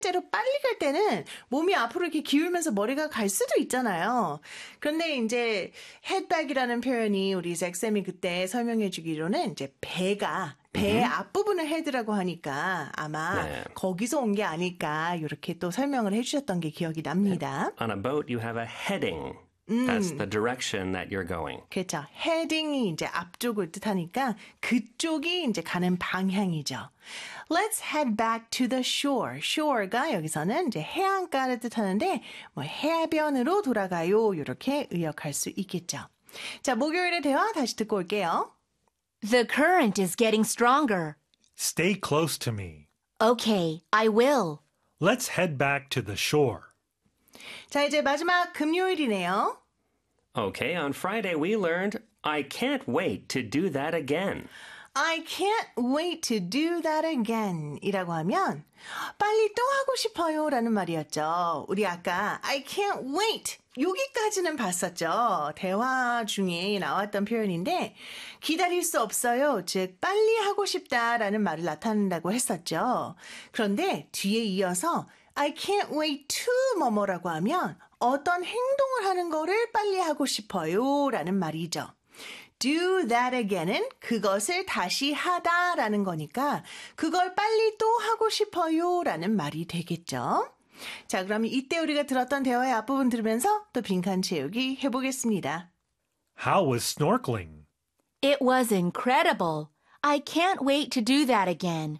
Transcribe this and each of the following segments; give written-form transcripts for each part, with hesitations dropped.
실제로 빨리 갈 때는 몸이 앞으로 이렇게 기울면서 머리가 갈 수도 있잖아요. 그런데 이제 headback이라는 표현이 우리 잭쌤이 그때 설명해 주기로는 이제 배 앞부분을 헤드라고 하니까 아마 네. 거기서 온 게 아닐까 이렇게 또 설명을 해주셨던 게 기억이 납니다. On a boat, you have a heading. That's the direction that you're going. 그렇죠. 헤딩이 이제 앞쪽을 뜻하니까 그쪽이 이제 가는 방향이죠. Let's head back to the shore. shore가 여기서는 이제 해안가를 뜻하는데 뭐 해변으로 돌아가요. 이렇게 의역할 수 있겠죠. 자, 목요일의 대화 다시 듣고 올게요. The current is getting stronger. Stay close to me. Okay, I will. Let's head back to the shore. 자, 이제 마지막 금요일이네요. Okay, on Friday we learned, I can't wait to do that again. I can't wait to do that again 이라고 하면 빨리 또 하고 싶어요 라는 말이었죠. 우리 아까 I can't wait 여기까지는 봤었죠. 대화 중에 나왔던 표현인데 기다릴 수 없어요. 즉 빨리 하고 싶다라는 말을 나타낸다고 했었죠. 그런데 뒤에 이어서 I can't wait to 뭐뭐라고 하면 어떤 행동을 하는 거를 빨리 하고 싶어요 라는 말이죠. do that again은 그것을 다시 하다라는 거니까 그걸 빨리 또 하고 싶어요 라는 말이 되겠죠. 자, 그럼 이때 우리가 들었던 대화의 앞부분 들으면서 또 빈칸 채우기 해보겠습니다. How was snorkeling? It was incredible. I can't wait to do that again.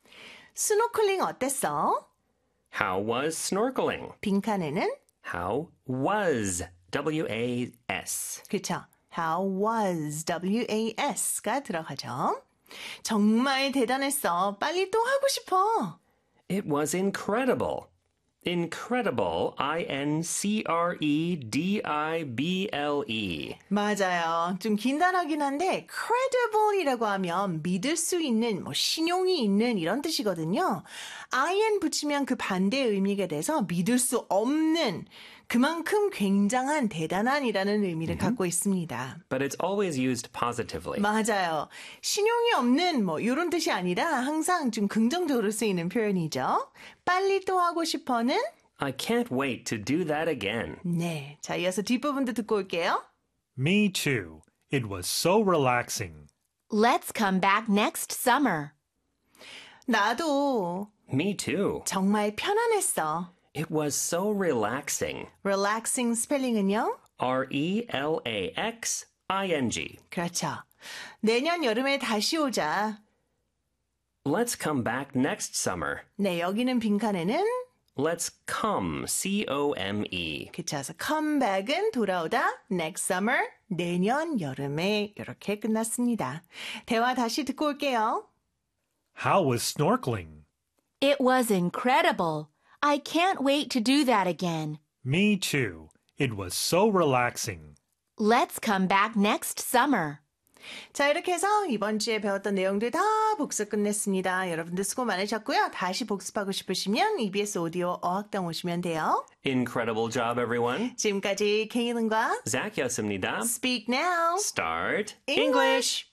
스노클링 어땠어? How was snorkeling? 빈칸에는 How was, W-A-S. 그쵸. How was, W-A-S가 들어가죠. 정말 대단했어. 빨리 또 하고 싶어. It was incredible. Incredible, I-N-C-R-E-D-I-B-L-E. 맞아요. 좀 긴단하긴 한데 credible이라고 하면 믿을 수 있는, 뭐 신용이 있는 이런 뜻이거든요. in 붙이면 그 반대의 의미가 돼서 믿을 수 없는, 그만큼 굉장한, 대단한이라는 의미를 갖고 있습니다. But it's always used positively. 맞아요. 신용이 없는 뭐 이런 뜻이 아니라 항상 좀 긍정적으로 쓰이는 표현이죠. 빨리 또 하고 싶어는 I can't wait to do that again. 네. 자, 이어서 뒷부분도 듣고 올게요. Me too. It was so relaxing. Let's come back next summer. 나도 Me too. 정말 편안했어. It was so relaxing. relaxing 스펠링은요? R-E-L-A-X-I-N-G. 그렇죠. 내년 여름에 다시 오자. Let's come back next summer. 네, 여기는 빈칸에는 Let's come, C-O-M-E. 그쳐서 come back은 돌아오다, next summer, 내년 여름에 이렇게 끝났습니다. 대화 다시 듣고 올게요. How was snorkeling? It was incredible. I can't wait to do that again. Me too. It was so relaxing. Let's come back next summer. 자, 이렇게 해서 이번 주에 배웠던 내용들 다 복습 끝냈습니다. 여러분들 수고 많으셨고요. 다시 복습하고 싶으시면 EBS 오디오 어학당 오시면 돼요. Incredible job, everyone. 지금까지 케이른과 Zach였습니다. Speak Now, Start English.